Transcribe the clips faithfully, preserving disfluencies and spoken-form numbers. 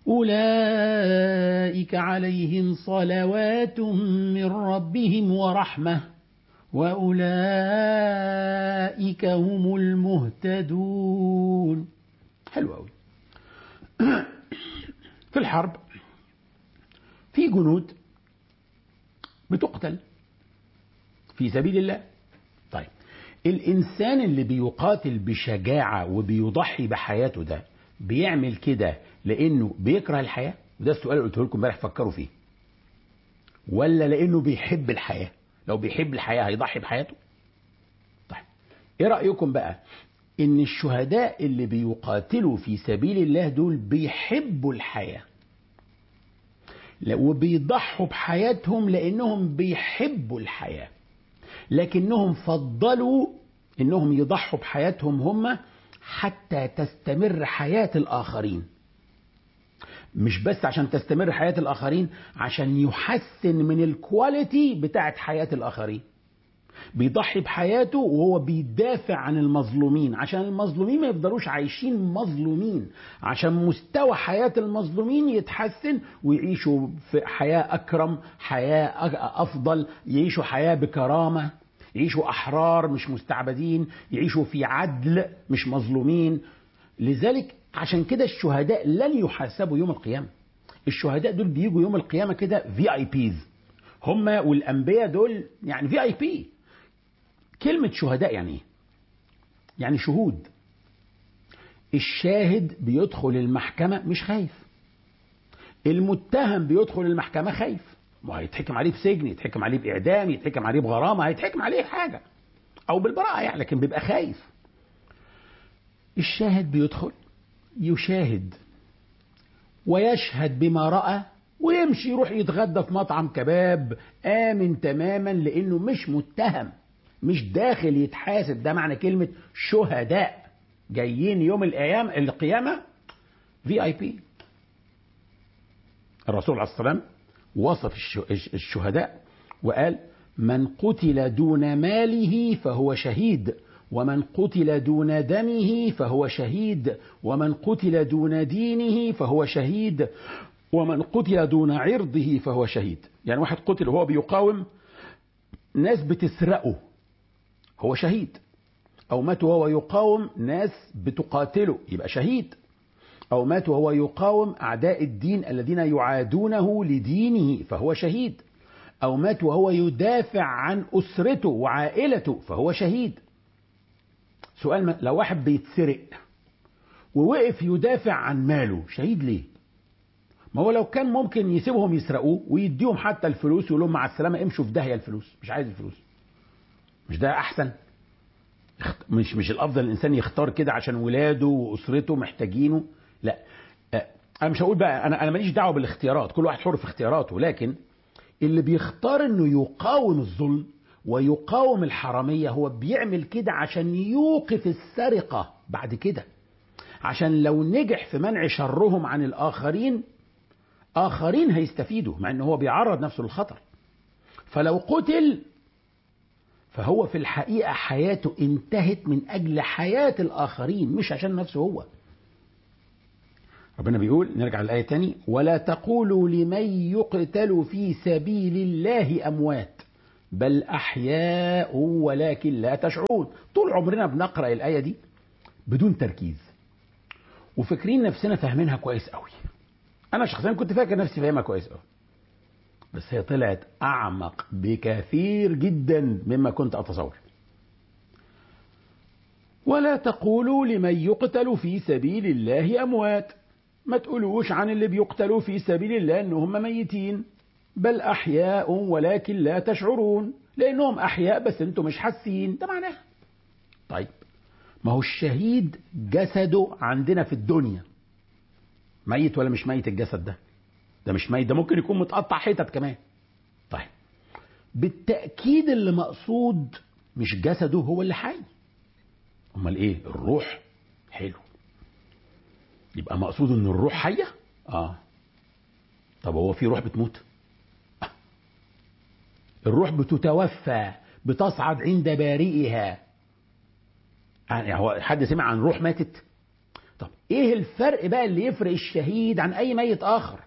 أولئك عليهم صلوات من ربهم ورحمة وأولئك هم المهتدون. حلو أوي. في الحرب في جنود بتقتل في سبيل الله. طيب الإنسان اللي بيقاتل بشجاعة وبيضحي بحياته ده بيعمل كده لأنه بيكره الحياة؟ وده السؤال اللي قلته لكم امبارح، فكروا فيه. ولا لأنه بيحب الحياة؟ لو بيحب الحياة هيضحي بحياته؟ طيب ايه رأيكم بقى ان الشهداء اللي بيقاتلوا في سبيل الله دول بيحبوا الحياة وبيضحوا بحياتهم لأنهم بيحبوا الحياة، لكنهم فضلوا انهم يضحوا بحياتهم هم حتى تستمر حياة الآخرين. مش بس عشان تستمر حياة الآخرين، عشان يحسن من الكواليتي بتاعت حياة الآخرين. بيضحي بحياته وهو بيدافع عن المظلومين، عشان المظلومين ما يفضلوش عايشين مظلومين، عشان مستوى حياة المظلومين يتحسن ويعيشوا في حياة أكرم، حياة أفضل، يعيشوا حياة بكرامة، يعيشوا أحرار مش مستعبدين، يعيشوا في عدل مش مظلومين. لذلك عشان كده الشهداء لن يحاسبوا يوم القيامة. الشهداء دول بيجوا يوم القيامة كده في اي بيز، هم والأنبياء دول يعني في اي بي. كلمة شهداء يعني ايه؟ يعني شهود. الشاهد بيدخل المحكمة مش خايف، المتهم بيدخل المحكمة خايف، ما هيتحكم عليه بسجن، يتحكم عليه بإعدام، يتحكم عليه بغرامة، هيتحكم عليه حاجة أو بالبراءة يعني، لكن بيبقى خايف. الشاهد بيدخل يشاهد ويشهد بما رأى ويمشي يروح يتغدى في مطعم كباب آمن تماما، لأنه مش متهم، مش داخل يتحاسب. ده معنى كلمة شهداء، جايين يوم القيامة القيامة في اي بي. الرسول عليه الصلاة والسلام وصف الشهداء وقال: من قتل دون ماله فهو شهيد، ومن قتل دون دمه فهو شهيد، ومن قتل دون دينه فهو شهيد، ومن قتل دون عرضه فهو شهيد. يعني واحد قتل وهو بيقاوم ناس بتسرقه هو شهيد، أو مات وهو يقاوم ناس بتقاتله يبقى شهيد، أو مات وهو يقاوم أعداء الدين الذين يعادونه لدينه فهو شهيد، أو مات وهو يدافع عن أسرته وعائلته فهو شهيد. سؤال: لو واحد بيتسرق ووقف يدافع عن ماله، شهيد ليه؟ ما هو لو كان ممكن يسيبهم يسرقوه ويديهم حتى الفلوس ويقول لهم مع السلامة امشوا في داهية، الفلوس مش عايز الفلوس. مش ده أحسن؟ مش مش الأفضل الإنسان يختار كده عشان ولاده وأسرته محتاجينه؟ لا، أنا مش هقول بقى، أنا أنا ماليش دعوة بالاختيارات، كل واحد حر في اختياراته، لكن اللي بيختار إنه يقاوم الظلم ويقاوم الحرامية هو بيعمل كده عشان يوقف السرقة بعد كده، عشان لو نجح في منع شرهم عن الآخرين، آخرين هيستفيدوا، مع إنه هو بيعرض نفسه للخطر. فلو قتل فهو في الحقيقة حياته انتهت من أجل حياة الآخرين مش عشان نفسه هو. ربنا بيقول، نرجع للآية تاني: ولا تقولوا لمن يقتل في سبيل الله أموات بل أحياء ولكن لا تشعرون. طول عمرنا بنقرأ الآية دي بدون تركيز وفكرين نفسنا فاهمينها كويس قوي. أنا شخصيا كنت فاكر نفسي فاهمها كويس قوي، بس هي طلعت أعمق بكثير جدا مما كنت أتصور. ولا تقولوا لمن يقتل في سبيل الله أموات، ما تقولوش عن اللي بيقتلوا في سبيل الله أنهم ميتين، بل أحياء ولكن لا تشعرون، لأنهم أحياء بس أنتم مش حاسين. ده معناه. طيب ما هو الشهيد جسده عندنا في الدنيا ميت ولا مش ميت؟ الجسد ده ده مش ميت، ده ممكن يكون متقطع حتت كمان. طيب بالتأكيد اللي مقصود مش جسده هو اللي حي، امال ايه؟ الروح. حلو، يبقى مقصود ان الروح حية. اه طب هو في روح بتموت؟ آه. الروح بتتوفى، بتصعد عند بارئها. يعني هو حد سمع عن روح ماتت؟ طب ايه الفرق بقى اللي يفرق الشهيد عن اي ميت اخر؟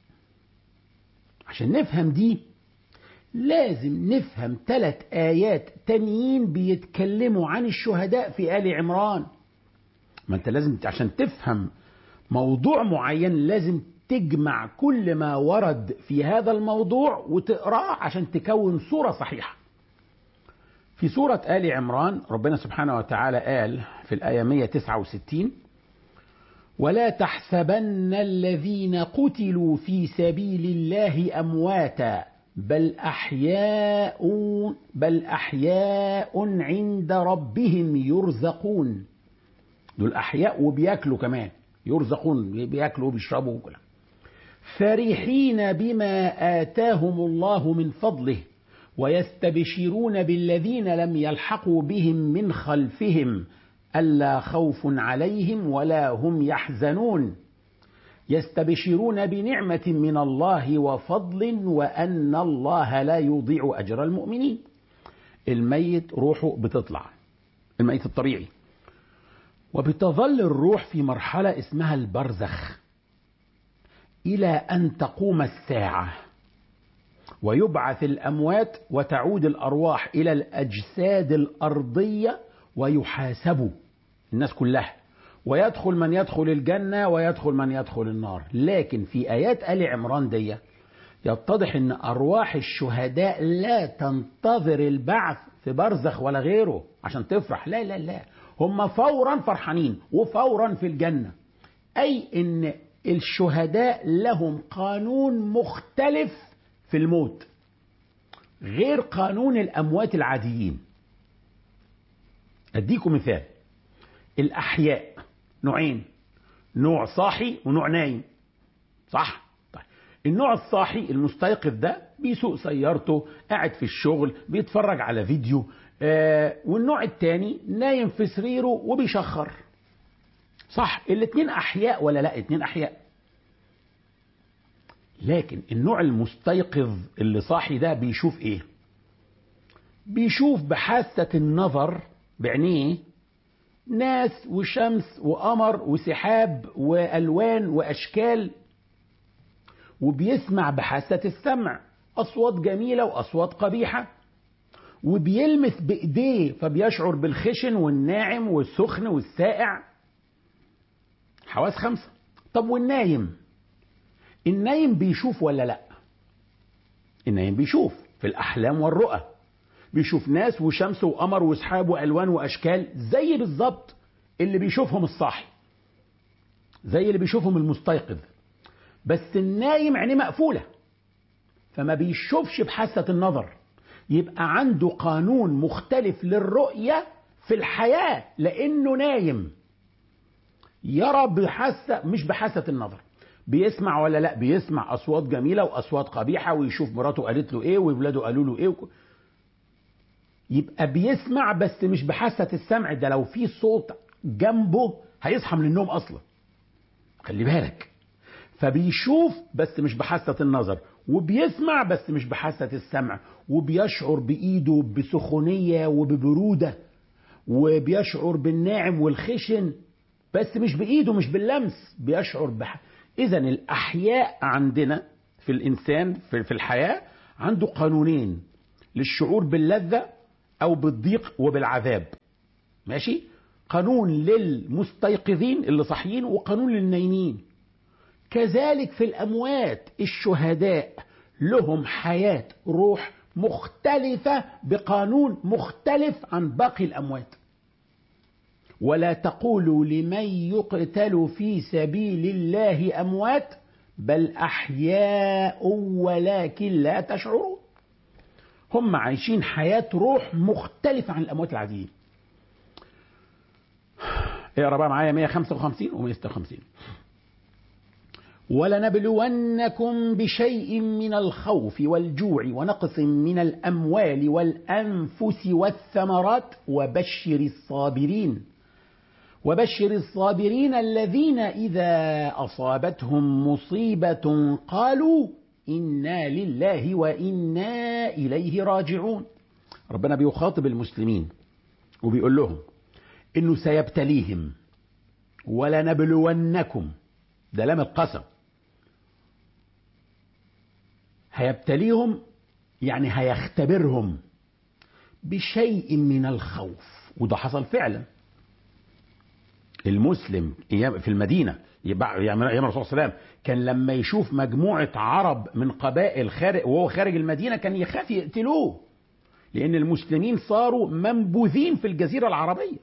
عشان نفهم دي لازم نفهم ثلاث آيات تانيين بيتكلموا عن الشهداء في آل عمران. ما انت لازم عشان تفهم موضوع معين لازم تجمع كل ما ورد في هذا الموضوع وتقراه عشان تكون صورة صحيحة. في سورة آل عمران ربنا سبحانه وتعالى قال في الآية مئة وتسعة وستين: ولا تحسبن الذين قتلوا في سبيل الله أمواتا بل أحياء بل أحياء عند ربهم يرزقون. دول أحياء وبياكلوا كمان، يرزقون بياكلوا وبيشربوا وكل. فرحين بما آتاهم الله من فضله ويستبشرون بالذين لم يلحقوا بهم من خلفهم ألا خوف عليهم ولا هم يحزنون يستبشرون بنعمة من الله وفضل وأن الله لا يضيع أجر المؤمنين. الميت روحه بتطلع، الميت الطبيعي، وبتظل الروح في مرحلة اسمها البرزخ إلى أن تقوم الساعة ويبعث الأموات وتعود الأرواح إلى الأجساد الأرضية ويحاسبوا الناس كلها، ويدخل من يدخل الجنة ويدخل من يدخل النار. لكن في آيات آل عمران دي يتضح أن أرواح الشهداء لا تنتظر البعث في برزخ ولا غيره عشان تفرح، لا لا لا، هم فورا فرحانين وفورا في الجنة. أي أن الشهداء لهم قانون مختلف في الموت غير قانون الأموات العاديين. أديكم مثال: الأحياء نوعين، نوع صاحي ونوع نايم، صح؟ طيب النوع الصاحي المستيقظ ده بيسوق سيارته، قاعد في الشغل، بيتفرج على فيديو، آه والنوع التاني نايم في سريره وبيشخر، صح؟ الاتنين أحياء ولا لا؟ اتنين أحياء. لكن النوع المستيقظ اللي صاحي ده بيشوف ايه؟ بيشوف بحاسة النظر بعينيه ناس وشمس وقمر وسحاب وألوان وأشكال، وبيسمع بحاسة السمع أصوات جميلة وأصوات قبيحة، وبيلمس بإيديه فبيشعر بالخشن والناعم والسخن والسائع. حواس خمسة. طب والنايم؟ النايم بيشوف ولا لا؟ النايم بيشوف في الأحلام والرؤى، بيشوف ناس وشمس وقمر وسحاب وألوان وأشكال زي بالظبط اللي بيشوفهم الصاحي، زي اللي بيشوفهم المستيقظ. بس النايم عينيه مقفولة فما بيشوفش بحاسة النظر، يبقى عنده قانون مختلف للرؤية في الحياة لأنه نايم، يرى بحاسة مش بحاسة النظر. بيسمع ولا لا؟ بيسمع أصوات جميلة وأصوات قبيحة، ويشوف مراته قالت له إيه وولاده قالوا له إيه وك... يبقى بيسمع بس مش بحاسة السمع. ده لو في صوت جنبه هيصحى من النوم أصلا، خلي بالك. فبيشوف بس مش بحاسة النظر، وبيسمع بس مش بحاسة السمع، وبيشعر بإيده بسخونية وببرودة، وبيشعر بالناعم والخشن بس مش بإيده، مش باللمس، بيشعر بح... إذا الأحياء عندنا في الإنسان في الحياة عنده قانونين للشعور باللذة أو بالضيق وبالعذاب، ماشي؟ قانون للمستيقظين اللي صحيين وقانون للنايمين. كذلك في الأموات الشهداء لهم حياة روح مختلفة بقانون مختلف عن باقي الأموات. ولا تقولوا لمن يقتل في سبيل الله أموات بل أحياء ولكن لا تشعرون. هم عايشين حياة روح مختلفة عن الأموات العاديين. اقرا بقى معايا مئة وخمسة وخمسين و مئة وستة وخمسين. ولنبلونكم بشيء من الخوف والجوع ونقص من الأموال والأنفس والثمرات وبشر الصابرين وبشر الصابرين الذين إذا أصابتهم مصيبة قالوا إنا لله وإنا إليه راجعون. ربنا بيخاطب المسلمين وبيقول لهم إنه سيبتليهم ولنبلونكم، ده لام القسم، هيبتليهم يعني هيختبرهم بشيء من الخوف. وده حصل فعلا. المسلم في المدينة يعني أيام الرسول صلى الله عليه وسلم كان لما يشوف مجموعة عرب من قبائل خارج وهو خارج المدينة كان يخاف يقتلوه، لأن المسلمين صاروا منبوذين في الجزيرة العربية.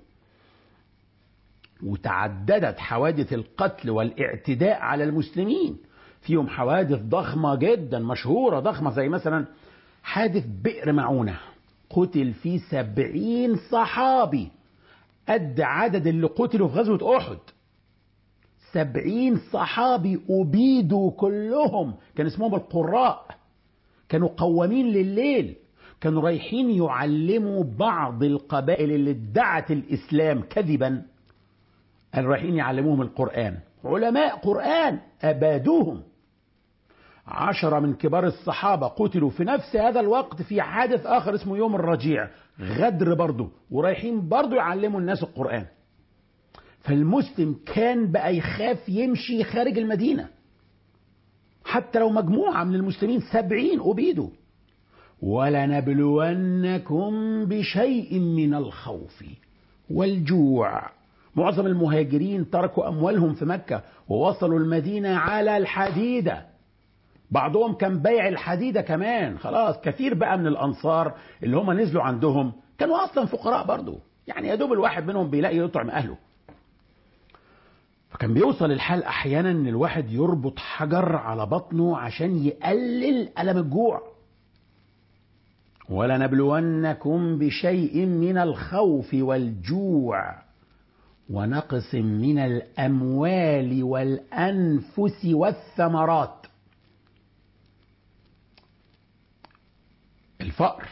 وتعددت حوادث القتل والاعتداء على المسلمين، فيهم حوادث ضخمة جدا مشهورة ضخمة، زي مثلا حادث بئر معونة، قتل فيه سبعين صحابي قد عدد اللي قتلوا في غزوة أحد. سبعين صحابي أبيدوا كلهم، كان اسمهم القراء، كانوا قوامين لليل، كانوا رايحين يعلموا بعض القبائل اللي ادعت الإسلام كذبا، كانوا رايحين يعلموهم القرآن، علماء قرآن أبادوهم. عشرة من كبار الصحابة قتلوا في نفس هذا الوقت في حادث آخر اسمه يوم الرجيع، غدر برضه، ورايحين برضه يعلموا الناس القرآن. فالمسلم كان بقى يخاف يمشي خارج المدينة، حتى لو مجموعة من المسلمين سبعين أبيدوا. ولنبلونكم بشيء من الخوف والجوع. معظم المهاجرين تركوا أموالهم في مكة ووصلوا المدينة على الحديدة، بعضهم كان بيع الحديدة كمان خلاص. كثير بقى من الأنصار اللي هم نزلوا عندهم كانوا أصلا فقراء برضو، يعني يا دوب الواحد منهم بيلاقي يطعم أهله. فكان بيوصل الحال أحيانا إن الواحد يربط حجر على بطنه عشان يقلل ألم الجوع. ولنبلونكم بشيء من الخوف والجوع ونقص من الأموال والأنفس والثمرات. الفقر،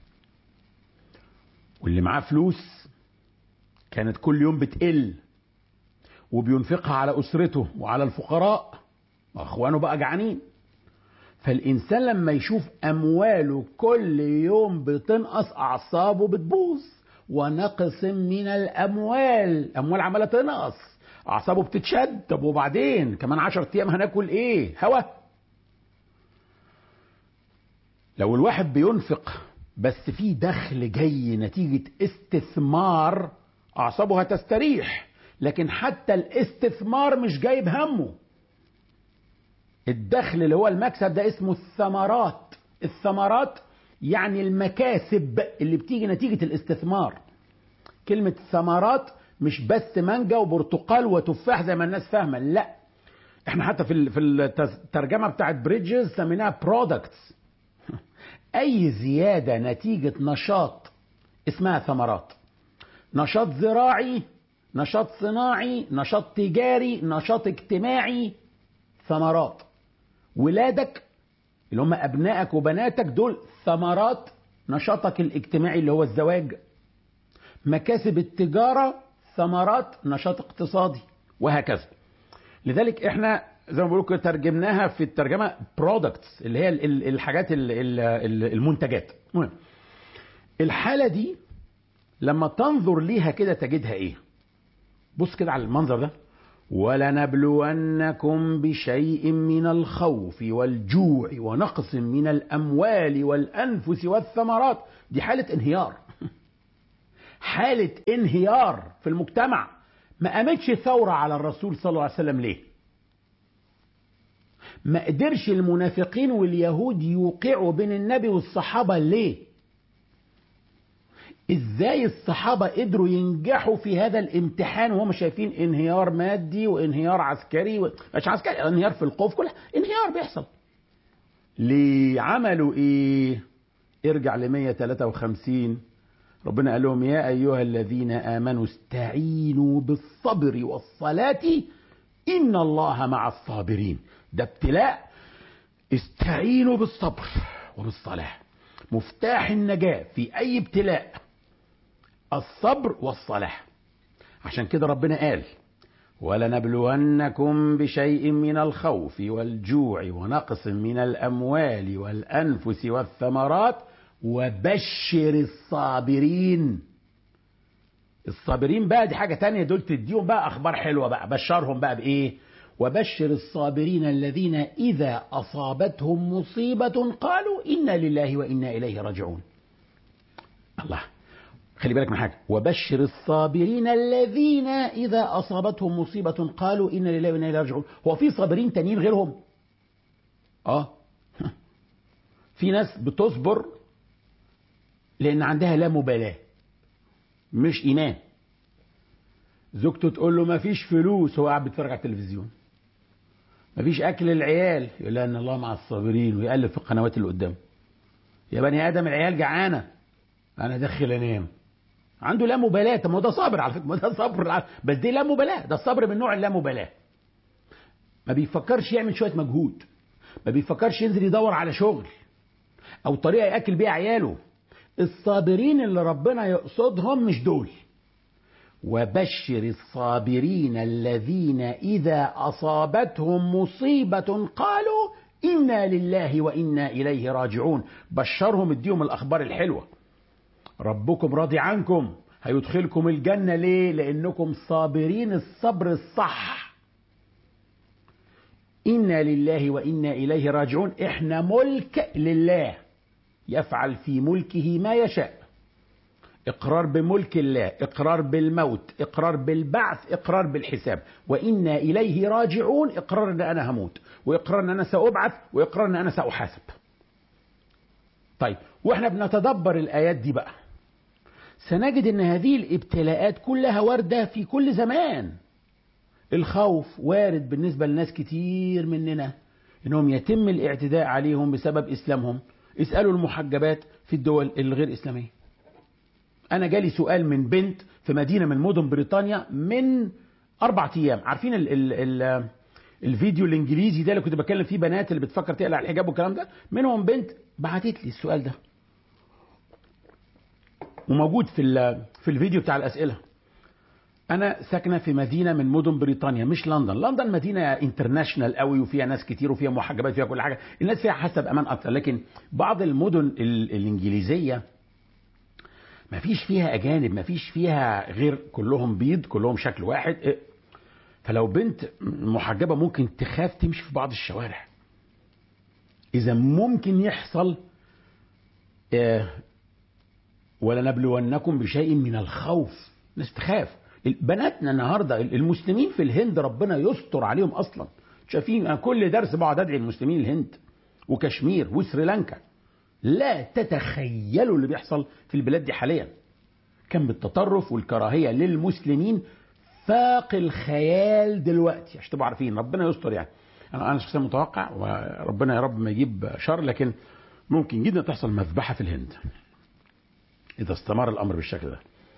واللي معاه فلوس كانت كل يوم بتقل وبينفقها على أسرته وعلى الفقراء، أخوانه بقى جعانين. فالإنسان لما يشوف أمواله كل يوم بتنقص أعصابه بتبوظ. ونقص من الأموال، أموال عمالة تنقص، أعصابه بتتشد. طب وبعدين كمان عشر أيام هناكل إيه؟ هوا. لو الواحد بينفق بس في دخل جاي نتيجة استثمار أعصابه هتستريح، لكن حتى الاستثمار مش جايب همه. الدخل اللي هو المكسب ده اسمه الثمرات. الثمرات يعني المكاسب اللي بتيجي نتيجة الاستثمار. كلمة ثمرات مش بس مانجا وبرتقال وتفاح زي ما الناس فاهمة، لا، احنا حتى في في الترجمة بتاعت بريدجز سميناها برودكتس. اي زيادة نتيجة نشاط اسمها ثمرات. نشاط زراعي، نشاط صناعي، نشاط تجاري، نشاط اجتماعي، ثمرات. ولادك اللي هم أبنائك وبناتك دول ثمرات نشاطك الاجتماعي اللي هو الزواج. مكاسب التجارة ثمرات نشاط اقتصادي، وهكذا. لذلك احنا زي ما بقول كده ترجمناها في الترجمة products اللي هي الحاجات المنتجات. الحالة دي لما تنظر ليها كده تجدها ايه؟ بص كده على المنظر ده. ولنبلونكم بشيء من الخوف والجوع ونقص من الأموال والأنفس والثمرات. دي حالة انهيار. حالة انهيار في المجتمع. ما قامتش ثورة على الرسول صلى الله عليه وسلم ليه؟ ما قدرش المنافقين واليهود يوقعوا بين النبي والصحابة ليه؟ ازاي الصحابة قدروا ينجحوا في هذا الامتحان وهم شايفين انهيار مادي وانهيار عسكري و... مش عسكري، انهيار في الخوف، كل انهيار بيحصل. ليه عملوا ايه؟ ارجع ل مية وتلاتة وخمسين، ربنا قال لهم يا ايها الذين امنوا استعينوا بالصبر والصلاة ان الله مع الصابرين. ده ابتلاء. استعينوا بالصبر وبالصلاة. مفتاح النجاة في اي ابتلاء الصبر والصلاة. عشان كده ربنا قال ولنبلونكم بشيء من الخوف والجوع ونقص من الأموال والأنفس والثمرات وبشر الصابرين. الصابرين بقى دي حاجة تانية، دول تديهم بقى أخبار حلوة بقى، بشرهم بقى بإيه؟ وبشر الصابرين الذين إذا أصابتهم مصيبة قالوا إنا لله وإنا إليه راجعون. الله، خلي بالك من حاجة، وبشر الصابرين الذين إذا أصابتهم مصيبة قالوا إنا لله وإنا إليه راجعون. هو في صابرين تانيين غيرهم؟ آه في ناس بتصبر لأن عندها لا مبالاة، مش إيمان. زوجته تقول له ما فيش فلوس، هو قاعد بيتفرج على التلفزيون. ما فيش أكل للعيال، يقول لها إن الله مع الصابرين، ويقلب في القنوات اللي قدامه. يا بني آدم العيال جعانة، أنا داخل أنام. عنده لا مبالاة. طب ما ده صبر على فكرة، ما ده صبر، بس دي لا مبالاة، ده الصبر من نوع اللا مبالاة. ما بيفكرش يعمل شوية مجهود، ما بيفكرش ينزل يدور على شغل أو طريقة يأكل بيها عياله. الصابرين اللي ربنا يقصدهم مش دول. وبشر الصابرين الذين إذا أصابتهم مصيبة قالوا إنا لله وإنا إليه راجعون. بشرهم، اديهم الأخبار الحلوة. ربكم راضي عنكم، هيدخلكم الجنة. ليه؟ لأنكم صابرين الصبر الصح. إنا لله وإنا إليه راجعون. إحنا ملك لله، يفعل في ملكه ما يشاء. إقرار بملك الله، إقرار بالموت، إقرار بالبعث، إقرار بالحساب. وإنا إليه راجعون، إقرار أن أنا هموت، وإقرار أن أنا سأبعث، وإقرار أن أنا سأحاسب. طيب، وإحنا بنتدبر الآيات دي بقى سنجد أن هذه الابتلاءات كلها واردة في كل زمان. الخوف وارد بالنسبة لناس كتير مننا أنهم يتم الاعتداء عليهم بسبب إسلامهم. اسألوا المحجبات في الدول الغير إسلامية. أنا جالي سؤال من بنت في مدينة من مدن بريطانيا من أربعة أيام. عارفين ال ال ال الفيديو الإنجليزي ده اللي كنت بكلم فيه بنات اللي بتفكر تقلع الحجاب والكلام ده؟ منهم بنت بعتت لي السؤال ده، وموجود في في الفيديو بتاع الأسئلة. أنا ساكنة في مدينة من مدن بريطانيا، مش لندن. لندن مدينة انترناشنال قوي، وفيها ناس كتير، وفيها محجبات، فيها كل حاجة، الناس فيها حاسة بأمان أكتر. لكن بعض المدن الإنجليزية ما فيش فيها أجانب، ما فيش فيها غير كلهم بيض، كلهم شكل واحد. فلو بنت محجبة ممكن تخاف تمشي في بعض الشوارع. إذا ممكن يحصل ولنبلونكم بشيء من الخوف، ناس تخاف. بناتنا النهارده المسلمين في الهند ربنا يستر عليهم اصلا. شايفين، انا كل درس بقعد ادعي المسلمين الهند وكشمير وسريلانكا. لا تتخيلوا اللي بيحصل في البلاد دي حاليا. كم بالتطرف والكراهيه للمسلمين فاق الخيال دلوقتي، عشان تبقوا عارفين. ربنا يستر يعني. انا انا شخصيا متوقع، وربنا يا رب ما يجيب شر، لكن ممكن جدا تحصل مذبحه في الهند اذا استمر الامر بالشكل ده.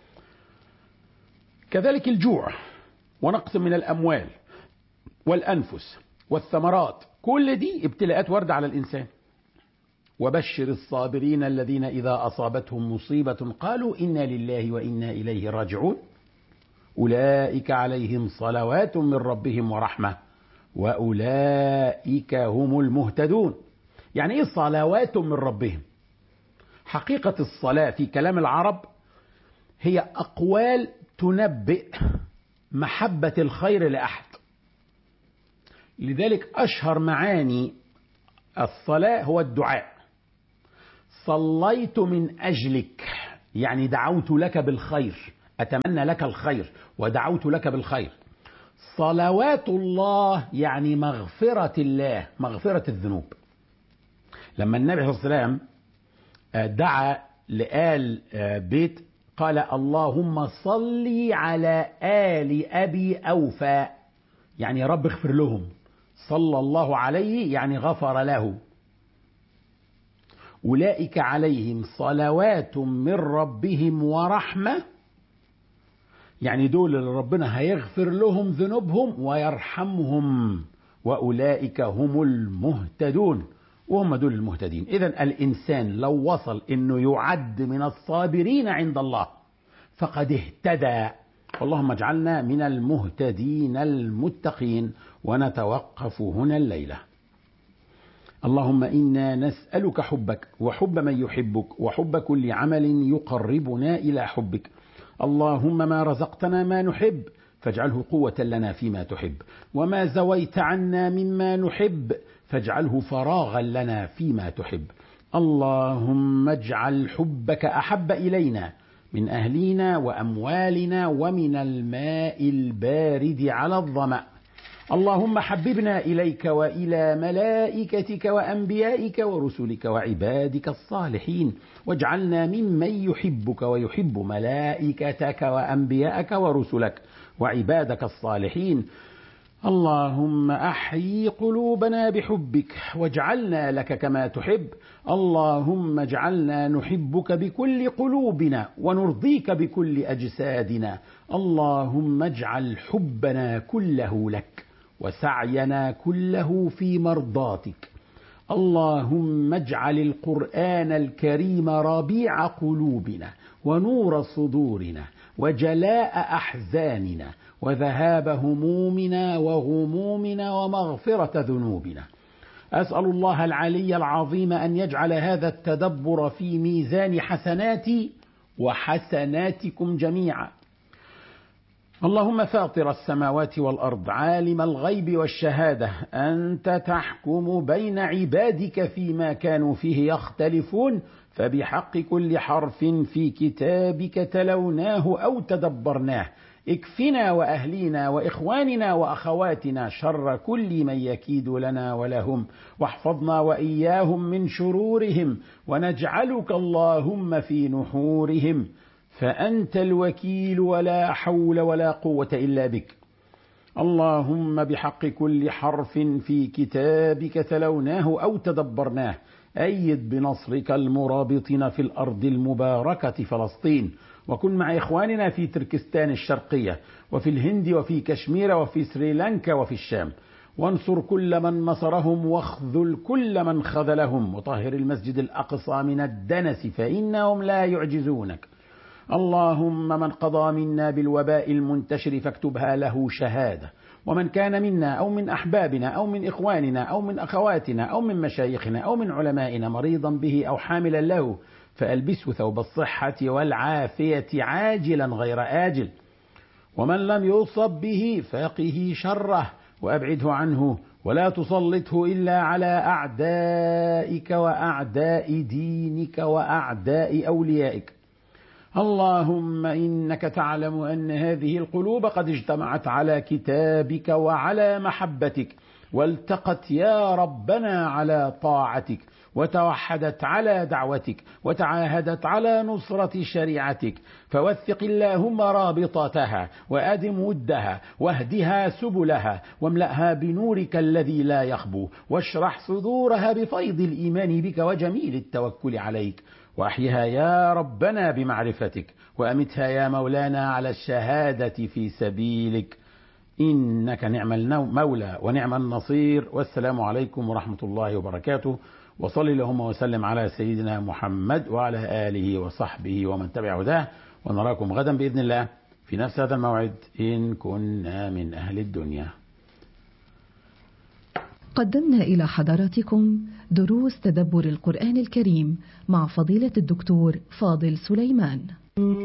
كذلك الجوع ونقص من الأموال والأنفس والثمرات، كل دي ابتلاءات واردة على الإنسان. وبشر الصابرين الذين إذا أصابتهم مصيبة قالوا إنا لله وإنا إليه راجعون أولئك عليهم صلوات من ربهم ورحمة وأولئك هم المهتدون. يعني إيه صلوات من ربهم؟ حقيقة الصلاة في كلام العرب هي أقوال تنبئ محبة الخير لأحد. لذلك أشهر معاني الصلاة هو الدعاء. صليت من أجلك، يعني دعوت لك بالخير، أتمنى لك الخير ودعوت لك بالخير. صلوات الله يعني مغفرة الله، مغفرة الذنوب. لما النبي صلى الله عليه وسلم دعا لآل بيت قال اللهم صل على آل أبي أوفى، يعني يا رب اغفر لهم. صلى الله عليه يعني غفر له. أولئك عليهم صلوات من ربهم ورحمة، يعني دول اللي ربنا هيغفر لهم ذنوبهم ويرحمهم. وأولئك هم المهتدون، وهم دول المهتدين. إذن الإنسان لو وصل إنه يعد من الصابرين عند الله فقد اهتدى. اللهم اجعلنا من المهتدين المتقين. ونتوقف هنا الليلة. اللهم إنا نسألك حبك وحب من يحبك وحب كل عمل يقربنا إلى حبك. اللهم ما رزقتنا ما نحب فاجعله قوة لنا فيما تحب، وما زويت عنا مما نحب فاجعله فراغا لنا فيما تحب. اللهم اجعل حبك أحب إلينا من أهلنا وأموالنا ومن الماء البارد على الظمأ. اللهم حببنا إليك وإلى ملائكتك وأنبيائك ورسلك وعبادك الصالحين، واجعلنا ممن يحبك ويحب ملائكتك وأنبيائك ورسلك وعبادك الصالحين. اللهم أحيي قلوبنا بحبك واجعلنا لك كما تحب. اللهم اجعلنا نحبك بكل قلوبنا ونرضيك بكل أجسادنا. اللهم اجعل حبنا كله لك وسعينا كله في مرضاتك. اللهم اجعل القرآن الكريم ربيع قلوبنا ونور صدورنا وجلاء أحزاننا وذهاب همومنا وغمومنا ومغفرة ذنوبنا. أسأل الله العلي العظيم أن يجعل هذا التدبر في ميزان حسناتي وحسناتكم جميعا. اللهم فاطر السماوات والأرض عالم الغيب والشهادة، أنت تحكم بين عبادك فيما كانوا فيه يختلفون، فبحق كل حرف في كتابك تلوناه أو تدبرناه اكفنا وأهلينا وإخواننا وأخواتنا شر كل من يكيد لنا ولهم، واحفظنا وإياهم من شرورهم، ونجعلك اللهم في نحورهم، فأنت الوكيل ولا حول ولا قوة إلا بك. اللهم بحق كل حرف في كتابك تلوناه أو تدبرناه أيد بنصرك المرابطين في الأرض المباركة فلسطين، وكن مع إخواننا في تركستان الشرقية وفي الهند وفي كشمير وفي سريلانكا وفي الشام، وانصر كل من نصرهم واخذل كل من خذلهم، وطهر المسجد الأقصى من الدنس فإنهم لا يعجزونك. اللهم من قضى منا بالوباء المنتشر فاكتبها له شهادة، ومن كان منا أو من أحبابنا أو من إخواننا أو من أخواتنا أو من مشايخنا أو من علمائنا مريضا به أو حاملا له فألبسه ثوب الصحة والعافية عاجلا غير آجل، ومن لم يصب به فقه شره وأبعده عنه، ولا تسلطه إلا على أعدائك وأعداء دينك وأعداء أوليائك. اللهم إنك تعلم أن هذه القلوب قد اجتمعت على كتابك وعلى محبتك، والتقت يا ربنا على طاعتك، وتوحدت على دعوتك، وتعاهدت على نصرة شريعتك، فوثق اللهم رابطتها وأدم ودها واهدها سبلها واملأها بنورك الذي لا يخبو، واشرح صدورها بفيض الإيمان بك وجميل التوكل عليك، وأحيها يا ربنا بمعرفتك، وأمتها يا مولانا على الشهادة في سبيلك، إنك نعم المولى ونعم النصير. والسلام عليكم ورحمة الله وبركاته، وصل اللهم وسلم على سيدنا محمد وعلى آله وصحبه ومن تبع هداه، ونراكم غدا بإذن الله في نفس هذا الموعد إن كنا من أهل الدنيا. قدمنا إلى حضراتكم دروس تدبر القرآن الكريم مع فضيلة الدكتور فاضل سليمان.